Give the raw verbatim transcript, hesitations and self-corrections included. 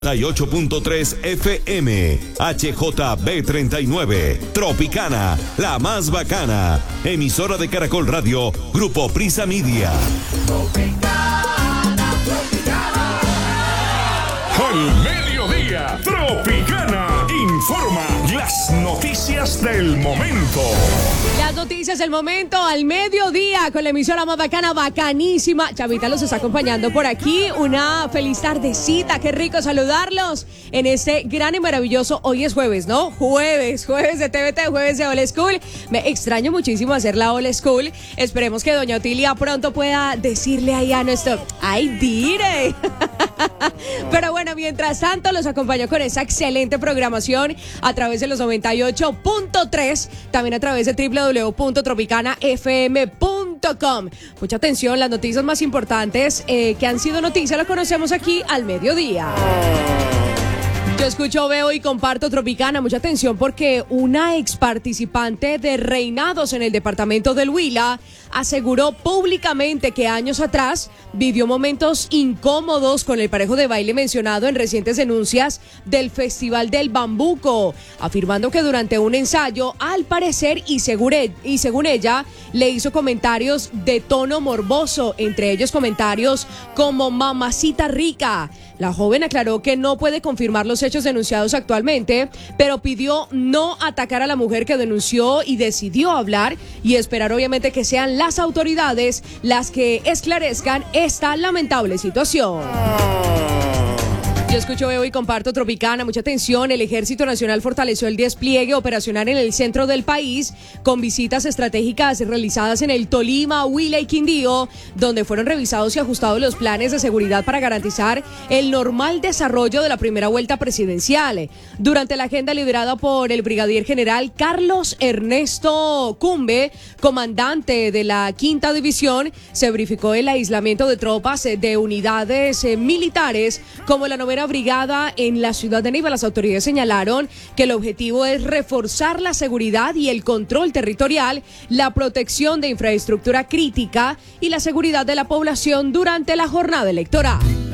noventa y ocho punto tres F M, H J B treinta y nueve, Tropicana, la más bacana, emisora de Caracol Radio, Grupo Prisa Media. Tropicana, Tropicana. Al mediodía, Tropicana informa las noticias del momento. Las noticias del momento al mediodía con la emisora más bacana, bacanísima. Chavita los está acompañando por aquí. Una feliz tardecita, qué rico saludarlos en este gran y maravilloso. Hoy es jueves, ¿no? Jueves, jueves de T V T, jueves de Old School. Me extraño muchísimo hacer la Old School. Esperemos que doña Otilia pronto pueda decirle ahí a nuestro ¡ay, dire! Pero bueno, mientras tanto los acompaño con esa excelente programación a través de los noventa y ocho punto tres, también a través de doble u doble u doble u punto tropicana f m punto com. Mucha atención, las noticias más importantes eh, que han sido noticias las conocemos aquí al mediodía. Yo escucho, veo y comparto Tropicana. Mucha atención porque una ex participante de Reinados en el departamento del Huila aseguró públicamente que años atrás vivió momentos incómodos con el parejo de baile mencionado en recientes denuncias del Festival del Bambuco, afirmando que durante un ensayo, al parecer y, segure, y según ella, le hizo comentarios de tono morboso, entre ellos comentarios como mamacita rica. La joven aclaró que no puede confirmar los hechos denunciados actualmente, pero pidió no atacar a la mujer que denunció y decidió hablar y esperar obviamente que sean las autoridades las que esclarezcan esta lamentable situación. Yo escucho, veo y comparto Tropicana. Mucha atención, el Ejército Nacional fortaleció el despliegue operacional en el centro del país con visitas estratégicas realizadas en el Tolima, Huila y Quindío, donde fueron revisados y ajustados los planes de seguridad para garantizar el normal desarrollo de la primera vuelta presidencial. Durante la agenda liderada por el brigadier general Carlos Ernesto Cumbe, comandante de la quinta división, se verificó el aislamiento de tropas de unidades militares como la novena brigada en la ciudad de Neiva. Las autoridades señalaron que el objetivo es reforzar la seguridad y el control territorial, la protección de infraestructura crítica y la seguridad de la población durante la jornada electoral.